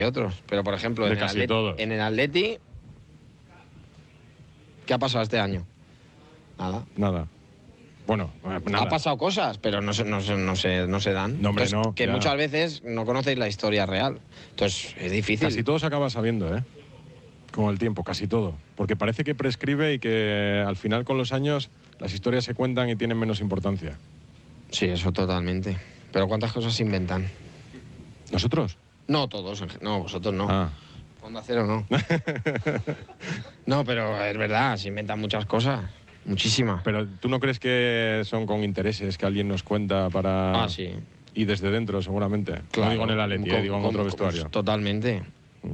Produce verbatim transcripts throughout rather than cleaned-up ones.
otros. Pero, por ejemplo, De en el, casi Atleti, todos. en el Atleti, ¿qué ha pasado este año? Nada. Nada. Bueno, nada. Ha pasado cosas, pero no se, no se, no se, no se dan. No, hombre, Entonces, no, que ya. muchas veces no conocéis la historia real. Entonces, es difícil. Casi todo se acaba sabiendo, ¿eh? Con el tiempo, casi todo. Porque parece que prescribe y que al final, con los años, las historias se cuentan y tienen menos importancia. Sí, eso totalmente. Pero ¿cuántas cosas se inventan? ¿Nosotros? No todos, no, vosotros no. Ah. Onda Cero no. No, pero es verdad, se inventan muchas cosas. Muchísimas. Pero ¿tú no crees que son con intereses que alguien nos cuenta para...? Ah, sí. Y desde dentro, seguramente. Claro. No digo en el Atleti, Con- eh, digo en con- otro con- vestuario. Totalmente.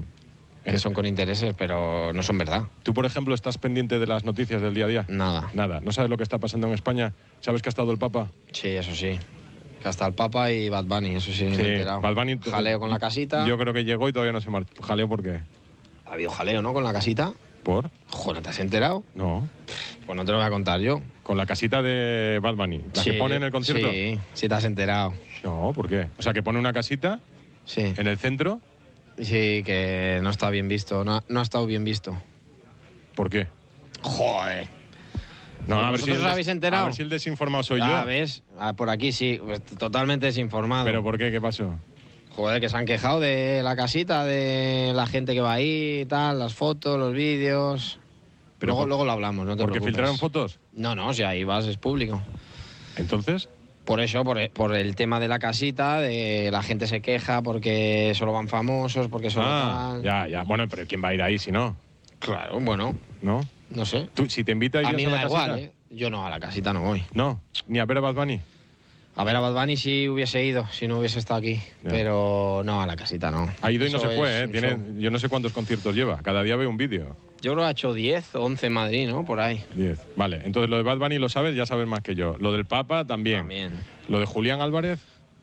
Que son con intereses, pero no son verdad. ¿Tú, por ejemplo, estás pendiente de las noticias del día a día? Nada. Nada. ¿No sabes lo que está pasando en España? ¿Sabes que ha estado el Papa? Sí, eso sí. Que hasta el Papa y Bad Bunny, eso sí, me he enterado. Bad Bunny- Jaleo con la casita. Yo creo que llegó y todavía no se marchó. ¿Jaleo por qué? Ha habido jaleo, ¿no? Con la casita. ¿Por? Joder, ¿te has enterado? No. Pues no te lo voy a contar yo. Con la casita de Bad Bunny. ¿La Sí, que pone en el concierto? Sí, sí te has enterado. No, ¿por qué? O sea, que pone una casita Sí. en el centro. Sí, que no está bien visto. No, ha- no ha estado bien visto. ¿Por qué? Joder. No, a ver, si ¿Vosotros el os des- habéis enterado? a ver si el desinformado soy Ah, yo. ¿ves? Ah, por aquí sí, pues, totalmente desinformado. ¿Pero por qué? ¿Qué pasó? Joder, que se han quejado de la casita, de la gente que va ahí y tal, las fotos, los vídeos. Pero luego, por- luego lo hablamos, no te ¿Porque preocupes. filtraron fotos? No, no, si ahí vas, es público. Entonces, Por eso, por, e- por el tema de la casita, de la gente se queja porque solo van famosos, porque solo ah, tal. ya, ya. Bueno, pero ¿quién va a ir ahí si no? Claro, bueno, ¿No? no sé. Tú, si te invita, A irías mí a me la da casita. igual, ¿eh? Yo no, a la casita no voy. No, ni a ver a Bad Bunny. A ver a Bad Bunny si hubiese ido, si no hubiese estado aquí. Ya. Pero no, a la casita no. Ha ido y no Eso se fue, es ¿eh? un Tiene, show. yo no sé cuántos conciertos lleva. Cada día veo un vídeo. Yo creo que ha hecho diez o once en Madrid, ¿no? Por ahí. Diez. Vale, entonces lo de Bad Bunny lo sabes, ya sabes más que yo. Lo del Papa también. También. Lo de Julián Álvarez,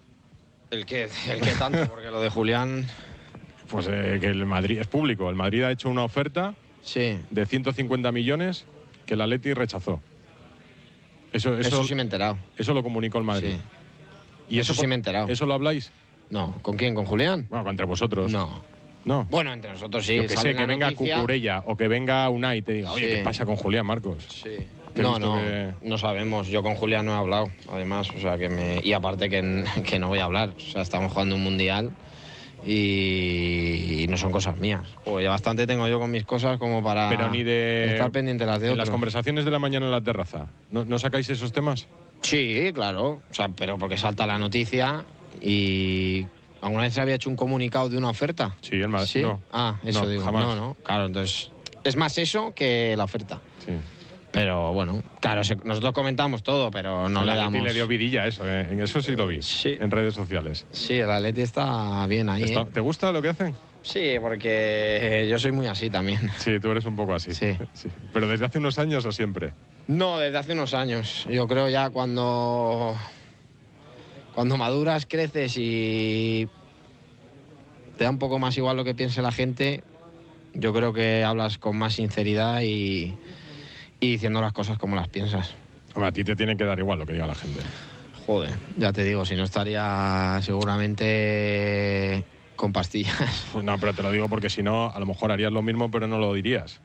El que, el que tanto, porque lo de Julián. pues eh, que el Madrid es público. El Madrid ha hecho una oferta Sí. de ciento cincuenta millones que el Atleti rechazó. Eso, eso, Eso, sí me he enterado. eso lo comunicó el Madrid. Sí. ¿Y Eso sí me he enterado. ¿Eso lo habláis? No, ¿con quién? ¿Con Julián? Bueno, entre vosotros. No. No. Bueno, entre nosotros sí. Yo que sale sé, la que venga noticia. Cucurella o que venga Unai y te diga, oye, Sí. ¿qué pasa con Julián Marcos? Sí. Que he No, visto no, que- no sabemos. Yo con Julián no he hablado, además, o sea que me... Y aparte que, que no voy a hablar, o sea, estamos jugando un mundial y, y no son cosas mías. O ya bastante tengo yo con mis cosas como para Pero ni de... estar pendiente de las de En otros. las conversaciones de la mañana en la terraza, ¿no, no sacáis esos temas? Sí, claro, o sea, pero porque salta la noticia y... ¿Alguna vez se había hecho un comunicado de una oferta? Sí, el Madrid. ¿Sí? No. Ah, eso No, digo. jamás. No, no, claro, entonces... Es más eso que la oferta. Sí. Pero bueno, claro, se- nosotros comentamos todo, pero no El le Atleti damos... le dio vidilla eso, ¿eh? En eso sí lo vi. Sí. En redes sociales. Sí, el Atleti está bien ahí. Está- ¿eh? ¿Te gusta lo que hacen? Sí, porque yo soy muy así también. Sí, tú eres un poco así. Sí. ¿Pero desde hace unos años o siempre? No, desde hace unos años. Yo creo ya cuando, cuando maduras, creces y te da un poco más igual lo que piense la gente, yo creo que hablas con más sinceridad y, y diciendo las cosas como las piensas. Hombre, a ti te tiene que dar igual lo que diga la gente. Joder, ya te digo, si no estaría seguramente con pastillas. Pues no, pero te lo digo porque si no, a lo mejor harías lo mismo, pero no lo dirías.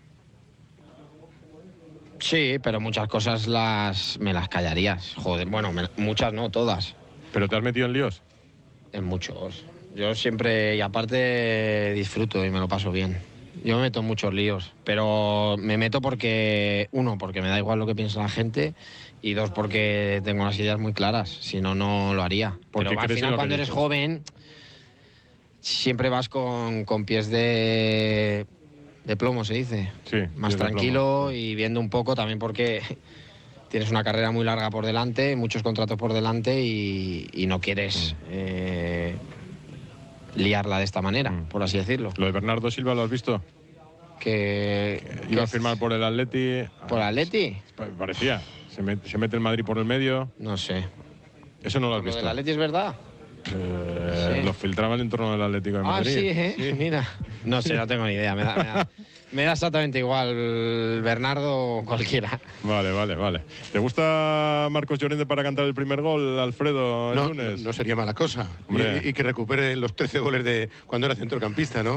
Sí, pero muchas cosas las me las callarías. Joder, bueno, me- muchas no, todas. ¿Pero te has metido en líos? En muchos. Yo siempre, y aparte, disfruto y me lo paso bien. Yo me meto en muchos líos, pero me meto porque, uno, porque me da igual lo que piensa la gente, y dos, porque tengo las ideas muy claras, si no, no lo haría. Porque Pero al crees en final, lo que cuando eres dices. joven, siempre vas con, con pies de, de plomo, se dice. Sí. Más pies de tranquilo plomo. y viendo un poco también porque tienes una carrera muy larga por delante, muchos contratos por delante y, y no quieres eh, liarla de esta manera, Mm. por así decirlo. ¿Lo de Bernardo Silva lo has visto? Que Iba a que- firmar por el Atleti. ¿Por Atleti? Pa- Parecía. Se, met- se mete el Madrid por el medio. No sé. Eso no lo has ¿Lo visto. del Atleti es verdad? Eh, Sí. Lo filtraban en torno del Atlético de Ah, Madrid. sí, ¿eh? Mira. No sé, no tengo ni idea. Me da, me da- me da exactamente igual Bernardo o cualquiera. Vale, vale, vale. ¿Te gusta Marcos Llorente para cantar el primer gol, Alfredo, el No, lunes? no sería mala cosa. Hombre. Y, y que recupere los trece goles de cuando era centrocampista, ¿no?